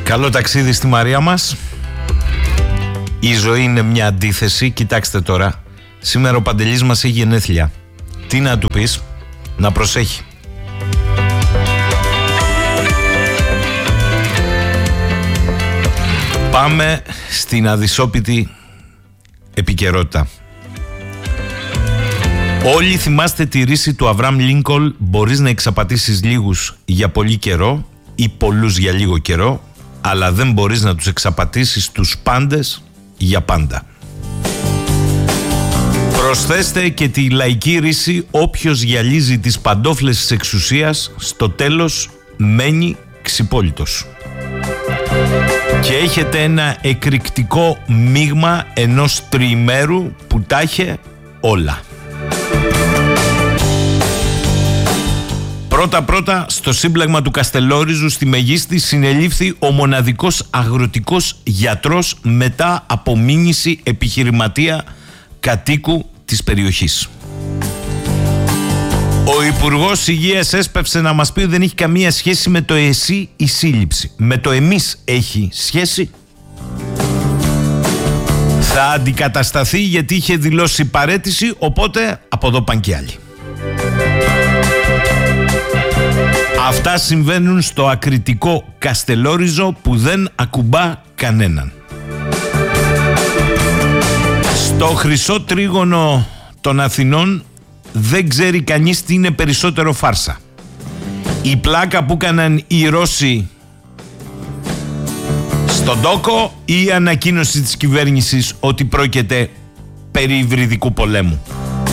Καλό ταξίδι στη Μαρία μας. Η ζωή είναι μια αντίθεση. Κοιτάξτε τώρα, σήμερα ο Παντελής μας έχει γενέθλια. Τι να του πεις? Να προσέχει. Πάμε στην αδυσόπιτη επικαιρότητα. Όλοι θυμάστε τη ρίση του Αβραάμ Λίνκολν: μπορείς να εξαπατήσεις λίγους για πολύ καιρό ή πολλούς για λίγο καιρό, αλλά δεν μπορείς να τους εξαπατήσεις τους πάντες για πάντα. Προσθέστε και τη λαϊκή ρίση: όποιος γυαλίζει τις παντόφλες της εξουσίας, στο τέλος μένει ξυπόλυτος. Και έχετε ένα εκρηκτικό μείγμα ενός τριημέρου που τα είχε όλα. Πρώτα, στο σύμπλεγμα του Καστελόριζου στη Μεγίστη συνελήφθη ο μοναδικός αγροτικός γιατρός μετά από μήνυση επιχειρηματία κατοίκου της περιοχής. Ο Υπουργός Υγείας έσπευσε να μας πει ότι δεν έχει καμία σχέση με το εσύ η σύλληψη. Με το εμείς έχει σχέση. Θα αντικατασταθεί γιατί είχε δηλώσει παραίτηση, οπότε από εδώ πάνε και άλλοι. Αυτά συμβαίνουν στο ακριτικό Καστελόριζο που δεν ακουμπά κανέναν. Στο χρυσό τρίγωνο των Αθηνών δεν ξέρει κανείς τι είναι περισσότερο φάρσα. Η πλάκα που έκαναν οι Ρώσοι στον τόκο ή η ανακοίνωση της κυβέρνησης ότι πρόκειται περί υβριδικού πολέμου.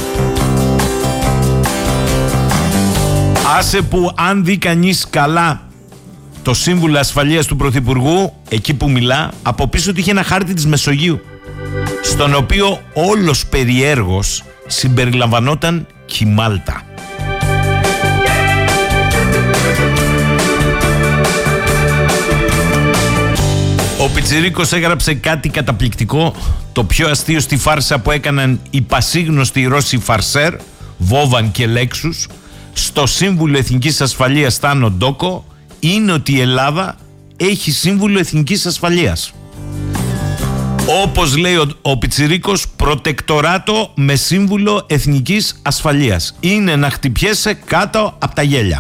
Άσε που αν δει κανείς καλά το σύμβουλο ασφαλείας του Πρωθυπουργού, εκεί που μιλά, από πίσω του είχε ένα χάρτη της Μεσογείου, στον οποίο όλος περιέργως συμπεριλαμβανόταν και η Μάλτα. Ο Πιτσιρίκος έγραψε κάτι καταπληκτικό, το πιο αστείο στη φάρσα που έκαναν οι πασίγνωστοι Ρώσοι φαρσέρ, Βόβαν και Λέξους, στο Σύμβουλο Εθνικής Ασφαλείας Τάνο Ντόκο, είναι ότι η Ελλάδα έχει Σύμβουλο Εθνικής Ασφαλείας. Όπως λέει ο Πιτσιρίκος, προτεκτοράτο με Σύμβουλο Εθνικής Ασφαλείας. Είναι να χτυπιέσαι κάτω από τα γέλια.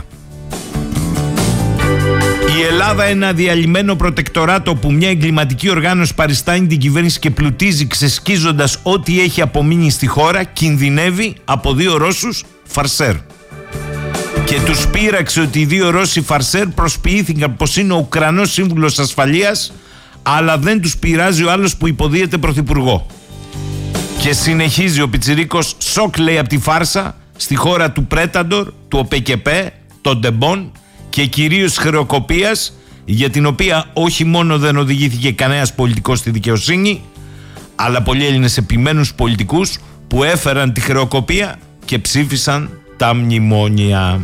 Η Ελλάδα, ένα διαλυμένο προτεκτοράτο που μια εγκληματική οργάνωση παριστάνει την κυβέρνηση και πλουτίζει ξεσκίζοντας ό,τι έχει απομείνει στη χώρα, κινδυνεύει από δύο Ρώσους φαρσέρ. Και τους πείραξε ότι οι δύο Ρώσοι φαρσέρ προσποιήθηκαν πως είναι ο Ουκρανός Σύμβουλος Ασφαλείας, αλλά δεν τους πειράζει ο άλλος που υποδίεται πρωθυπουργό. Και συνεχίζει ο Πιτσιρίκος, σοκ λέει από τη φάρσα, στη χώρα του Πρέταντορ, του ΟΠΕΚΕΠΕ, των Ντεμπών και κυρίως χρεοκοπίας, για την οποία όχι μόνο δεν οδηγήθηκε κανένας πολιτικός στη δικαιοσύνη, αλλά πολλοί Έλληνες επιμένους πολιτικούς που έφεραν τη χρεοκοπία και ψήφισαν τα μνημόνια.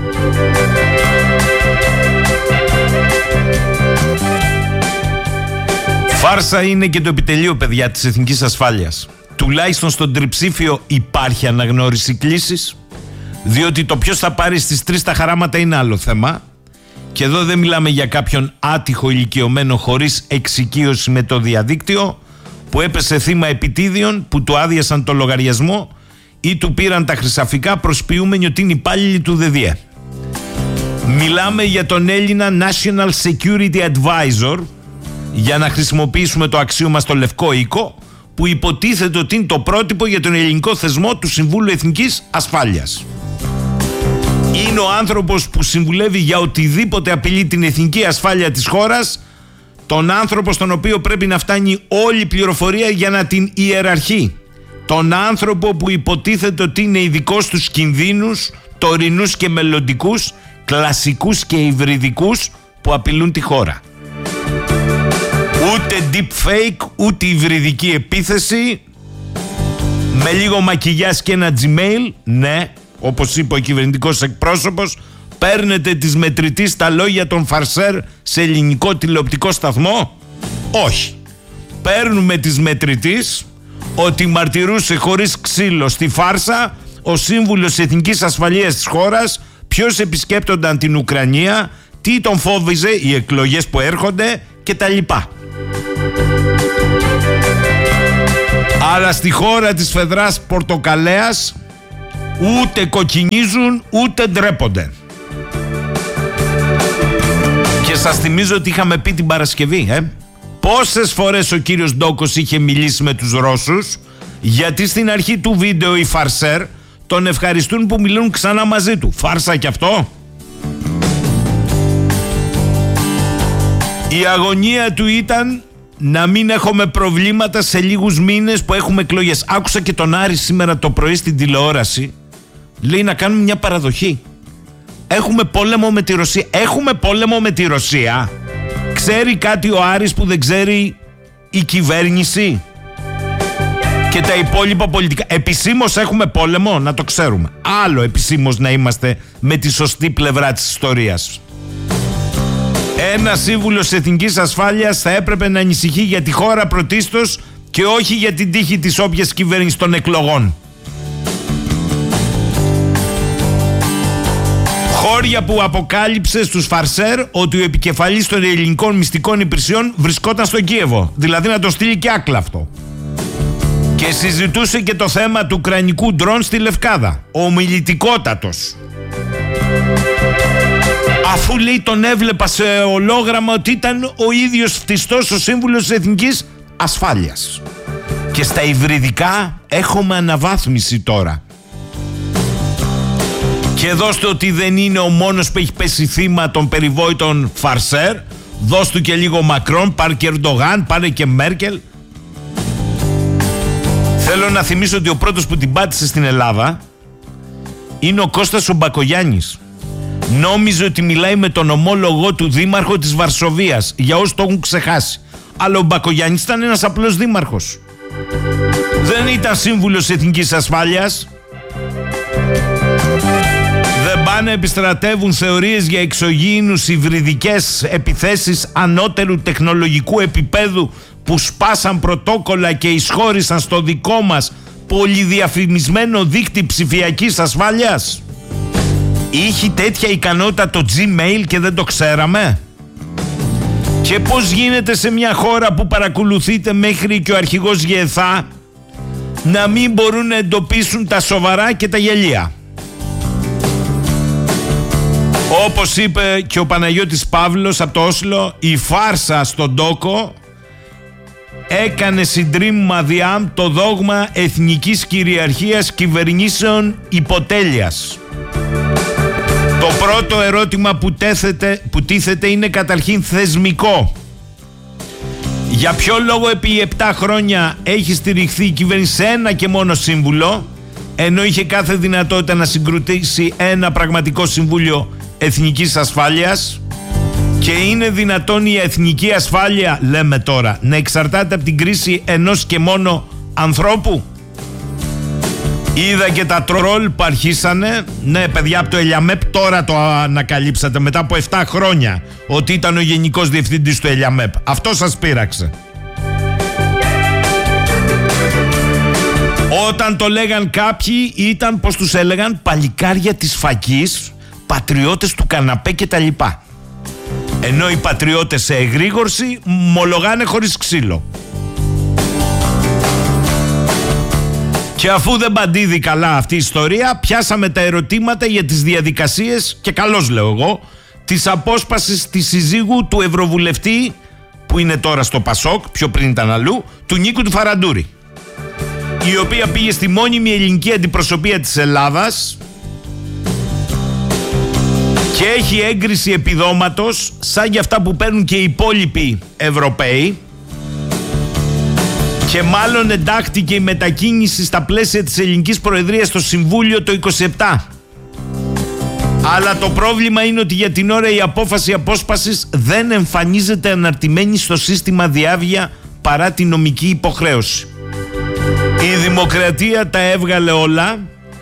Φάρσα είναι και το επιτελείο, παιδιά, της Εθνικής Ασφάλειας. Τουλάχιστον στον τριψήφιο υπάρχει αναγνώριση κλήσης, διότι το ποιος θα πάρει στις 3 τα χαράματα είναι άλλο θέμα. Και εδώ δεν μιλάμε για κάποιον άτυχο ηλικιωμένο χωρίς εξοικείωση με το διαδίκτυο που έπεσε θύμα επιτίδιων που του άδειασαν το λογαριασμό ή του πήραν τα χρυσαφικά προσποιούμενοι ότι είναι υπάλληλοι του ΔΔΕ. Μιλάμε για τον Έλληνα National Security Advisor, για να χρησιμοποιήσουμε το αξίωμα στο Λευκό Οίκο, που υποτίθεται ότι είναι το πρότυπο για τον ελληνικό θεσμό του Συμβούλου Εθνικής Ασφάλειας. Είναι ο άνθρωπος που συμβουλεύει για οτιδήποτε απειλεί την εθνική ασφάλεια της χώρας, τον άνθρωπο στον οποίο πρέπει να φτάνει όλη η πληροφορία για να την ιεραρχεί, τον άνθρωπο που υποτίθεται ότι είναι ειδικός στους κινδύνους τωρινούς και μελλοντικούς, κλασικούς και υβριδικούς που απειλούν τη χώρα. Ούτε deep fake, ούτε υβριδική επίθεση, με λίγο μακιγιάζ και ένα Gmail, ναι, όπως είπε ο κυβερνητικός εκπρόσωπος, παίρνετε τις μετρητής τα λόγια των φαρσέρ σε ελληνικό τηλεοπτικό σταθμό? Όχι. Παίρνουμε τις μετρητής ότι μαρτυρούσε χωρίς ξύλο στη φάρσα ο Σύμβουλος Εθνικής Ασφαλείας της χώρας, ποιος επισκέπτονταν την Ουκρανία, τι τον φόβιζε, οι εκλογές που έρχονται κτλ. Αλλά στη χώρα της Φεδράς Πορτοκαλέας ούτε κοκκινίζουν ούτε ντρέπονται. Και σας θυμίζω ότι είχαμε πει την Παρασκευή, πόσες φορές ο κύριος Ντόκος είχε μιλήσει με τους Ρώσους, γιατί στην αρχή του βίντεο οι φαρσέρ τον ευχαριστούν που μιλούν ξανά μαζί του. Φάρσα κι αυτό. Η αγωνία του ήταν να μην έχουμε προβλήματα σε λίγους μήνες που έχουμε εκλογές. Άκουσα και τον Άρη σήμερα το πρωί στην τηλεόραση. Λέει να κάνουμε μια παραδοχή. Έχουμε πόλεμο με τη Ρωσία. Έχουμε πόλεμο με τη Ρωσία. Ξέρει κάτι ο Άρης που δεν ξέρει η κυβέρνηση και τα υπόλοιπα πολιτικά? Επισήμως έχουμε πόλεμο, να το ξέρουμε. Άλλο επισήμως να είμαστε με τη σωστή πλευρά της ιστορίας. Ένας σύμβουλος εθνικής ασφάλειας θα έπρεπε να ανησυχεί για τη χώρα πρωτίστως και όχι για την τύχη της όποιας κυβέρνησης των εκλογών. Χώρια που αποκάλυψε στους φαρσέρ ότι ο επικεφαλής των ελληνικών μυστικών υπηρεσιών βρισκόταν στο Κίεβο. Δηλαδή να το στείλει και άκλαυτο. Και συζητούσε και το θέμα του ουκρανικού ντρόν στη Λευκάδα. Ο ομιλητικότατος. Αφού λέει τον έβλεπα σε ολόγραμμα ότι ήταν ο ίδιος φτιστός ο σύμβουλος της Εθνικής Ασφάλειας. Και στα υβριδικά έχουμε αναβάθμιση τώρα. Και δώστε ότι δεν είναι ο μόνος που έχει πέσει θύμα των περιβόητων φαρσέρ. Δώσ' του και λίγο Μακρόν, πάρε και Ερντογάν, πάρε και Μέρκελ. Θέλω να θυμίσω ότι ο πρώτος που την πάτησε στην Ελλάδα είναι ο Κώστας ο Μπακογιάννης. Νόμιζε ότι μιλάει με τον ομόλογο του δήμαρχο της Βαρσοβίας, για όσους το έχουν ξεχάσει. Αλλά ο Μπακογιάννης ήταν ένας απλός δήμαρχος. Δεν ήταν σύμβουλος εθνικής ασφάλειας. Δεν πάνε να επιστρατεύουν θεωρίες για εξωγήινους υβριδικές επιθέσεις ανώτερου τεχνολογικού επίπεδου που σπάσαν πρωτόκολλα και εισχώρησαν στο δικό μας πολυδιαφημισμένο δίκτυ ψηφιακής ασφάλειας. Είχε τέτοια ικανότητα το Gmail και δεν το ξέραμε? Και πώς γίνεται σε μια χώρα που παρακολουθείται μέχρι και ο αρχηγός ΓΕΘΑ να μην μπορούν να εντοπίσουν τα σοβαρά και τα γελία? Όπως είπε και ο Παναγιώτης Παύλος από το Όσλο, η φάρσα στον Τόκο έκανε συντρίμμα διάμ το δόγμα εθνικής κυριαρχίας κυβερνήσεων υποτέλειας. Το πρώτο ερώτημα που τίθεται είναι καταρχήν θεσμικό. Για ποιο λόγο επί 7 χρόνια έχει στηριχθεί η κυβέρνηση σε ένα και μόνο σύμβουλο, ενώ είχε κάθε δυνατότητα να συγκροτήσει ένα πραγματικό Συμβούλιο Εθνικής Ασφάλειας? Και είναι δυνατόν η εθνική ασφάλεια, λέμε τώρα, να εξαρτάται από την κρίση ενός και μόνο ανθρώπου? Είδα και τα τρόλ που αρχίσανε. Ναι, παιδιά, από το Ελιαμέπ τώρα το ανακαλύψατε μετά από 7 χρόνια ότι ήταν ο γενικός διευθυντής του Ελιαμέπ. Αυτό σας πείραξε. Όταν το λέγαν κάποιοι ήταν, πως τους έλεγαν, παλικάρια της φακής, πατριώτες του καναπέ κτλ. Ενώ οι πατριώτες σε εγρήγορση μολογάνε χωρίς ξύλο. Και αφού δεν παντίδει καλά αυτή η ιστορία, πιάσαμε τα ερωτήματα για τις διαδικασίες, και καλώς λέω εγώ, της απόσπασης της συζύγου του Ευρωβουλευτή, που είναι τώρα στο Πασόκ, πιο πριν ήταν αλλού, του Νίκου του Φαραντούρη, η οποία πήγε στη μόνιμη ελληνική αντιπροσωπεία της Ελλάδας και έχει έγκριση επιδόματος σαν για αυτά που παίρνουν και οι υπόλοιποι Ευρωπαίοι, και μάλλον εντάχθηκε η μετακίνηση στα πλαίσια της ελληνικής προεδρίας στο Συμβούλιο το 27. Αλλά το πρόβλημα είναι ότι για την ώρα η απόφαση απόσπασης δεν εμφανίζεται αναρτημένη στο σύστημα διάβια παρά τη νομική υποχρέωση. Η Δημοκρατία τα έβγαλε όλα.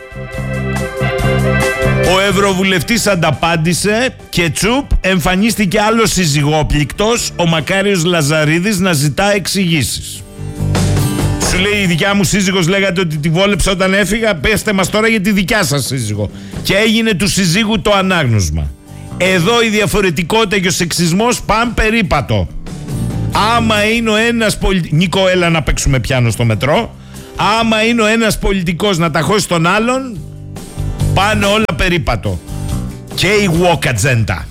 Ο Ευρωβουλευτής ανταπάντησε και τσουπ, εμφανίστηκε άλλος συζυγόπληκτος, ο Μακάριος Λαζαρίδης, να ζητά εξηγήσεις. Σου λέει, η δικιά μου σύζυγος λέγατε ότι τη βόλεψα όταν έφυγα, πέστε μας τώρα για τη δικιά σας σύζυγο. Και έγινε του συζύγου το ανάγνωσμα. Εδώ η διαφορετικότητα και ο σεξισμός πάνε περίπατο. Άμα είναι ο ένας Νίκο, έλα να παίξουμε πιάνο στο μετρό. Άμα είναι ο ένας πολιτικός να ταχώσει τον άλλον, πάνε όλα περίπατο. Και η walk agenda.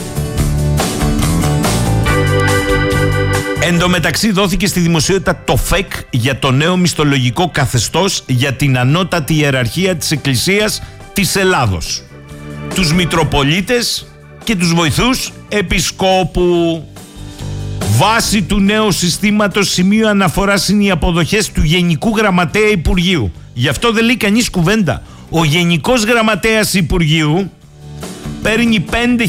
Εν τω μεταξύ δόθηκε στη δημοσιότητα το ΦΕΚ για το νέο μισθολογικό καθεστώς για την ανώτατη ιεραρχία της Εκκλησίας της Ελλάδος. Τους Μητροπολίτες και τους βοηθούς επισκόπου. Βάση του νέου συστήματος σημείο αναφοράς είναι οι αποδοχές του Γενικού Γραμματέα Υπουργείου. Γι' αυτό δεν λέει κανείς κουβέντα. Ο Γενικός Γραμματέας Υπουργείου παίρνει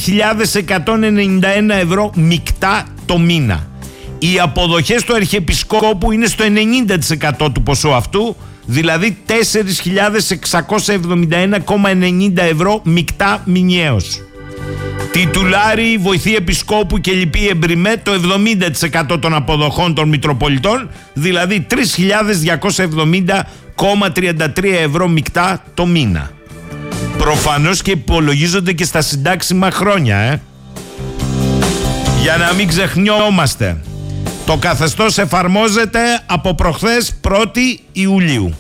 5.191 ευρώ μεικτά το μήνα. Οι αποδοχές του Αρχιεπισκόπου είναι στο 90% του ποσού αυτού, δηλαδή 4.671,90 ευρώ μεικτά μηνιαίως. Τιτουλάρι, βοηθή επισκόπου και λοιποί εμπριμέ το 70% των αποδοχών των Μητροπολιτών, δηλαδή 3.270,33 ευρώ μεικτά το μήνα. Προφανώς και υπολογίζονται και στα συντάξιμα χρόνια, Για να μην ξεχνιόμαστε. Το καθεστώς εφαρμόζεται από προχθές 1η Ιουλίου.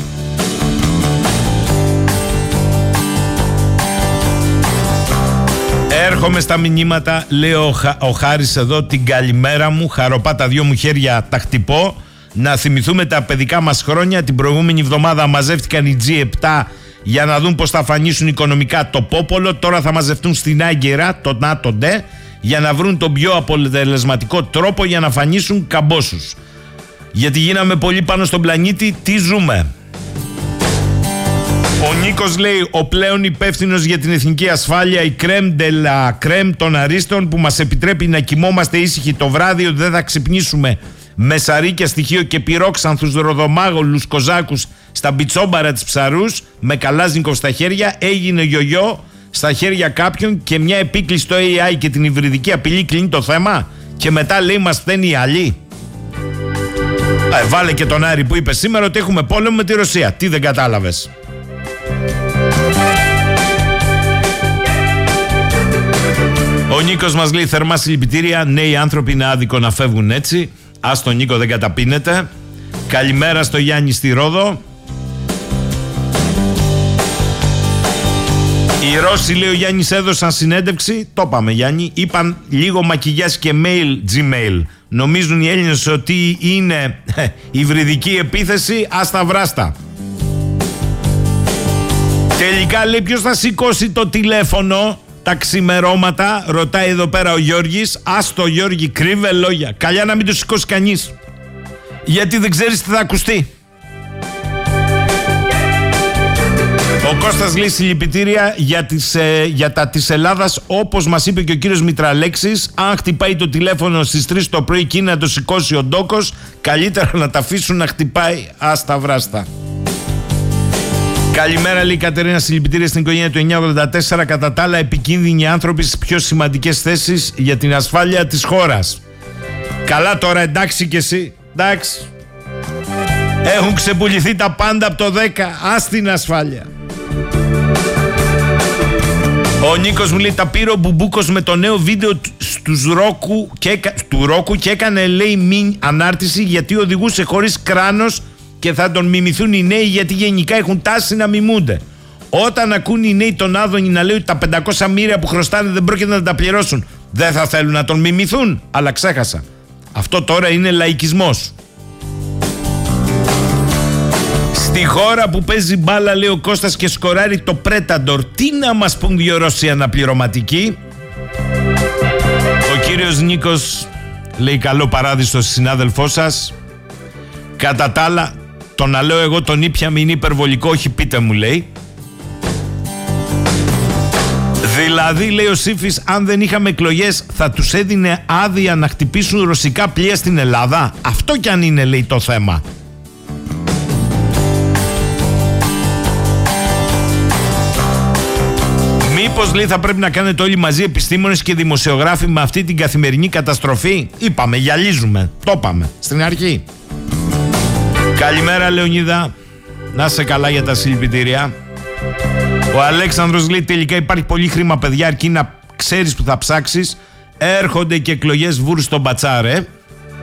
Έρχομαι στα μηνύματα, λέει ο Χάρης εδώ, την καλημέρα μου, χαροπά τα δυο μου χέρια τα χτυπώ. Να θυμηθούμε τα παιδικά μας χρόνια. Την προηγούμενη εβδομάδα μαζεύτηκαν οι G7 για να δουν πως θα φανίσουν οικονομικά το πόπολο. Τώρα θα μαζευτούν στην Άγκυρα, το ΝΑΤΟ-ΝΤΕ, για να βρουν τον πιο αποτελεσματικό τρόπο για να φανίσουν καμπόσους. Γιατί γίναμε πολύ πάνω στον πλανήτη, τι ζούμε. Ο Νίκος λέει, ο πλέον υπεύθυνος για την εθνική ασφάλεια, η crème de la crème των αρίστων που μας επιτρέπει να κοιμόμαστε ήσυχοι το βράδυ, ότι δεν θα ξυπνήσουμε με σαρίκια, στοιχείο και πυρόξανθους ροδομάγολους κοζάκους στα μπιτσόμπαρα της Ψαρούς, με Καλάζνικοφ στα χέρια, έγινε γιογιό στα χέρια κάποιων και μια επίκληση στο AI και την υβριδική απειλή κλείνει το θέμα και μετά λέει μας φταίνει οι άλλοι. Βάλε και τον Άρη που είπε σήμερα ότι έχουμε πόλεμο με τη Ρωσία. Τι δεν κατάλαβες? Ο Νίκος μας λέει θερμά συλληπιτήρια. Νέοι άνθρωποι είναι άδικο να φεύγουν έτσι. Ας τον Νίκο δεν καταπίνεται. Καλημέρα στο Γιάννη στη Ρόδο. Οι Ρώσοι, λέει ο Γιάννης, έδωσαν συνέντευξη. Το είπαμε, Γιάννη. Είπαν λίγο μακιγιάζ και mail, Gmail. Νομίζουν οι Έλληνες ότι είναι υβριδική επίθεση. Άστα βράστα. Τελικά, λέει, ποιος θα σηκώσει το τηλέφωνο τα ξημερώματα? Ρωτάει εδώ πέρα ο Γιώργης. Άστο, Γιώργη, κρύβε λόγια. Καλιά να μην το σηκώσει κανείς, γιατί δεν ξέρεις τι θα ακουστεί. Ο Κώστας λέει συλληπιτήρια για τα της Ελλάδας. Όπως μας είπε και ο κύριος Μητραλέξης, αν χτυπάει το τηλέφωνο στις 3 το πρωί και να το σηκώσει ο Ντόκος, καλύτερα να τα αφήσουν να χτυπάει. Άστα βράστα. Καλημέρα, λέει η Κατερίνα, συλληπιτήρια στην οικογένεια του 984. Κατά τα άλλα, επικίνδυνοι άνθρωποι στις πιο σημαντικές θέσεις για την ασφάλεια της χώρας. Καλά τώρα, εντάξει κι εσύ. Εντάξει. Έχουν ξεπουληθεί τα πάντα από το 10. Ας την ασφάλεια. Ο Νίκος μου λέει, τα πήρε ο Μπουμπούκος με το νέο βίντεο του Ρόκου και έκανε, λέει, ανάρτηση γιατί οδηγούσε χωρίς κράνος και θα τον μιμηθούν οι νέοι, γιατί γενικά έχουν τάση να μιμούνται. Όταν ακούν οι νέοι τον Άδωνη να λέει ότι τα 500 μοίρια που χρωστάνε δεν πρόκειται να τα πληρώσουν, δεν θα θέλουν να τον μιμηθούν? Αλλά ξέχασα. Αυτό τώρα είναι λαϊκισμός. Στη χώρα που παίζει μπάλα, λέει ο Κώστας, και σκοράρει το Πρέταντορ, τι να μας πούν δύο Ρώσοι αναπληρωματικοί? Ο κύριος Νίκος λέει, καλό παράδεισο στη συνάδελφό σας. Κατά τα άλλα, το να λέω εγώ τον ήπιαμε είναι υπερβολικό, όχι πείτε μου, λέει. Δηλαδή, λέει ο Σύφης, αν δεν είχαμε εκλογές θα τους έδινε άδεια να χτυπήσουν ρωσικά πλοία στην Ελλάδα? Αυτό κι αν είναι, λέει, το θέμα. Μήπως, λέει, θα πρέπει να κάνετε όλοι μαζί, επιστήμονες και δημοσιογράφοι, με αυτή την καθημερινή καταστροφή? Είπαμε, γυαλίζουμε. Το είπαμε στην αρχή. Καλημέρα, Λεωνίδα. Να σε καλά για τα συλληπιτήρια. Ο Αλέξανδρος λέει, τελικά υπάρχει πολύ χρήμα, παιδιά, αρκεί να ξέρεις που θα ψάξεις. Έρχονται και εκλογές βούρ στον μπατσάρε.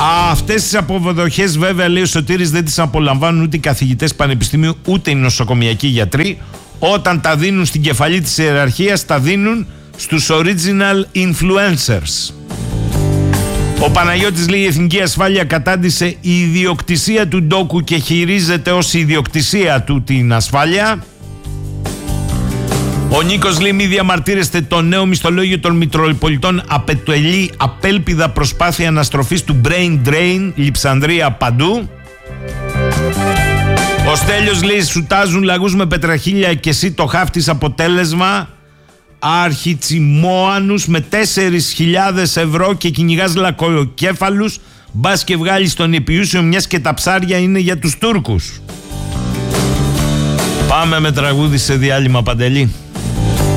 Αυτές τις αποδοχές βέβαια, λέει ο Σωτήρης, δεν τις απολαμβάνουν ούτε οι καθηγητές πανεπιστημίου ούτε οι νοσοκομιακοί γιατροί. Όταν τα δίνουν στην κεφαλή της ιεραρχίας, τα δίνουν στους original influencers. Ο Παναγιώτης λέει: η Εθνική Ασφάλεια κατάντησε η ιδιοκτησία του ντόκου και χειρίζεται ως ιδιοκτησία του την ασφάλεια. Ο Νίκος λέει: μη διαμαρτύρεστε, το νέο μισθολόγιο των Μητροπολιτών απαιτελεί απέλπιδα προσπάθεια αναστροφής του brain drain, λειψανδρία παντού. Ο Στέλιος λέει: σουτάζουν λαγούς με πετραχίλια και εσύ το χάφτεις, αποτέλεσμα αρχιτσιμόανους με 4.000 ευρώ και κυνηγάς λακκοκέφαλους, μπας και βγάλεις τον επιούσιο, μιας και τα ψάρια είναι για τους Τούρκους. Πάμε με τραγούδι σε διάλειμμα, Παντελή.